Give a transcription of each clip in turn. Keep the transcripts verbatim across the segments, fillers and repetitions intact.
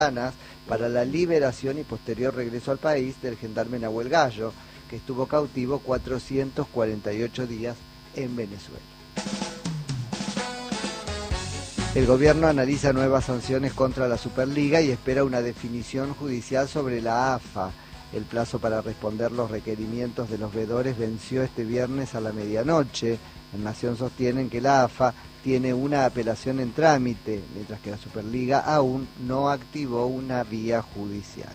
para la liberación y posterior regreso al país del gendarme Nahuel Gallo, que estuvo cautivo cuatrocientos cuarenta y ocho días en Venezuela. El gobierno analiza nuevas sanciones contra la Superliga y espera una definición judicial sobre la A F A. El plazo para responder los requerimientos de los veedores venció este viernes a la medianoche. En Nación sostienen que la A F A tiene una apelación en trámite, mientras que la Superliga aún no activó una vía judicial.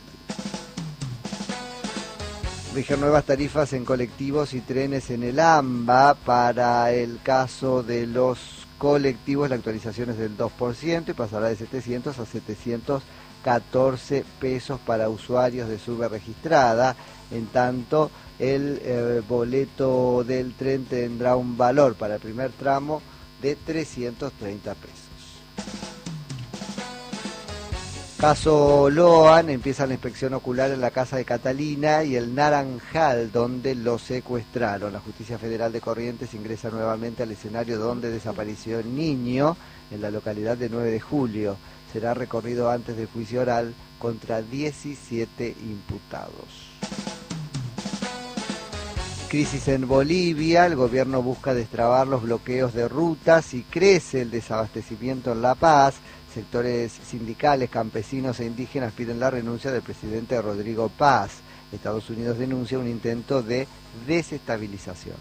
Rigen nuevas tarifas en colectivos y trenes en el AMBA. Para el caso de los colectivos, la actualización es del dos por ciento y pasará de setecientos a setecientos catorce pesos para usuarios de SUBE registrada. En tanto, el eh, boleto del tren tendrá un valor para el primer tramo de trescientos treinta pesos. Caso Loan, empieza la inspección ocular en la casa de Catalina y el Naranjal, donde lo secuestraron. La Justicia Federal de Corrientes ingresa nuevamente al escenario donde desapareció el niño, en la localidad de nueve de julio. Será recorrido antes del juicio oral contra diecisiete imputados. Crisis en Bolivia, el gobierno busca destrabar los bloqueos de rutas y crece el desabastecimiento en La Paz. Sectores sindicales, campesinos e indígenas piden la renuncia del presidente Rodrigo Paz. Estados Unidos denuncia un intento de desestabilización.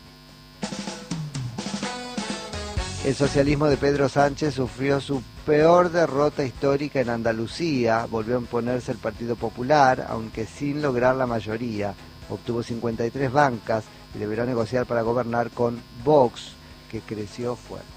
El socialismo de Pedro Sánchez sufrió su peor derrota histórica en Andalucía. Volvió a imponerse el Partido Popular, aunque sin lograr la mayoría. Obtuvo cincuenta y tres bancas y deberá negociar para gobernar con Vox, que creció fuerte.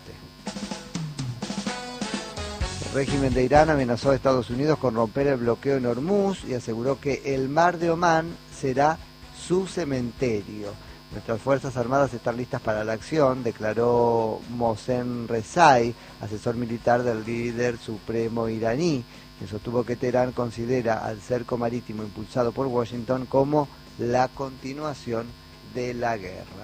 El régimen de Irán amenazó a Estados Unidos con romper el bloqueo en Hormuz y aseguró que el mar de Omán será su cementerio. Nuestras Fuerzas Armadas están listas para la acción, declaró Mohsen Rezai, asesor militar del líder supremo iraní, quien sostuvo que Teherán considera al cerco marítimo impulsado por Washington como la continuación de la guerra.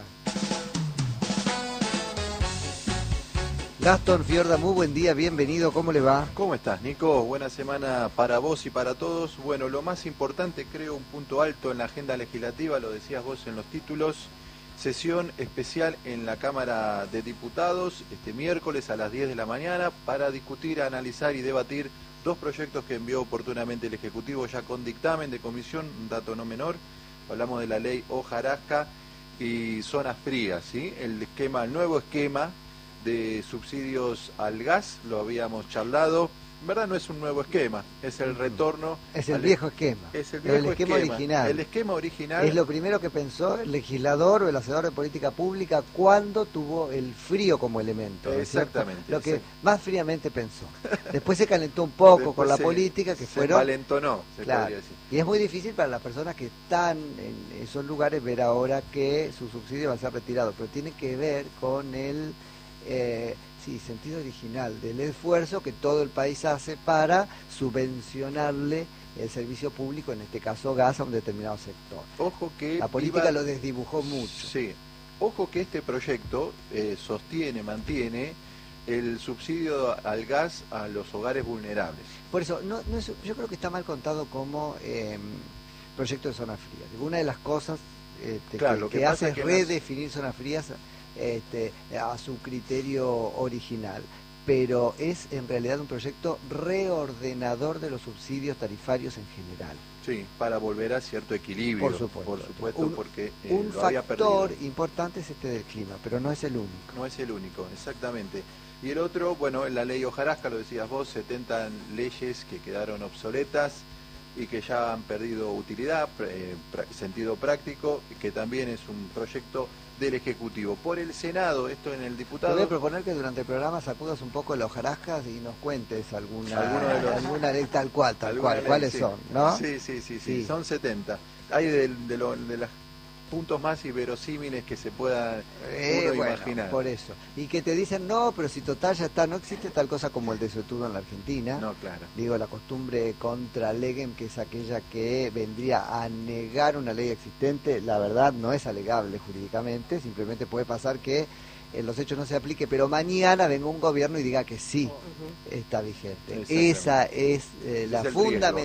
Gastón Fiorda, muy buen día, bienvenido, ¿cómo le va? ¿Cómo estás, Nico? Buena semana para vos y para todos. Bueno, lo más importante, creo, un punto alto en la agenda legislativa, lo decías vos en los títulos, sesión especial en la Cámara de Diputados este miércoles a las diez de la mañana para discutir, analizar y debatir dos proyectos que envió oportunamente el Ejecutivo ya con dictamen de comisión, un dato no menor. Hablamos de la ley hojarasca y zonas frías, ¿sí? El esquema, el nuevo esquema de subsidios al gas, lo habíamos charlado. En verdad no es un nuevo esquema, es el retorno... Es el viejo esquema. Es el viejo el esquema, esquema original. El esquema original. Es lo primero que pensó el legislador o el hacedor de política pública cuando tuvo el frío como elemento. ¿no? Exactamente. Lo que exact... más fríamente pensó. Después se calentó un poco Después con la se, política que se fueron... Se valentonó, se claro. podría decir. Y es muy difícil para las personas que están en esos lugares ver ahora que su subsidio va a ser retirado, pero tiene que ver con el... Eh, sí, sentido original del esfuerzo que todo el país hace para subvencionarle el servicio público, en este caso gas, a un determinado sector. Ojo que la política iba... lo desdibujó mucho. Sí, ojo que este proyecto eh, sostiene, mantiene el subsidio al gas a los hogares vulnerables. Por eso, no, no es, yo creo que está mal contado como eh, proyecto de zonas frías. Una de las cosas este, claro, que, lo que, que hace es que redefinir zonas frías Este, a su criterio original, pero es en realidad un proyecto reordenador de los subsidios tarifarios en general. Sí, para volver a cierto equilibrio. Por supuesto, por supuesto un, porque eh, un lo había factor perdido. importante es este del clima, pero no es el único. No es el único, exactamente. Y el otro, bueno, en la ley hojarasca, lo decías vos, setenta leyes que quedaron obsoletas y que ya han perdido utilidad, eh, sentido práctico, que también es un proyecto del Ejecutivo. Por el Senado, esto en el diputado... Te voy a proponer que durante el programa sacudas un poco la hojarasca y nos cuentes alguna, de los... alguna ley tal cual, tal cual, ley, cuáles sí. son, ¿no? Sí, sí, sí, sí, sí. son setenta. Hay de, de, lo, de los puntos más inverosímiles que se pueda eh, uno bueno, imaginar. Por eso. Y que te dicen, no, pero si total ya está, no existe tal cosa como el desuetudo en la Argentina. No, claro. Digo, la costumbre contra legem, que es aquella que vendría a negar una ley existente, la verdad no es alegable jurídicamente, simplemente puede pasar que en los hechos no se aplique, pero mañana venga un gobierno y diga que sí Uh-huh. está vigente. Exactamente. Esa es eh, la Es el fundamental. riesgo.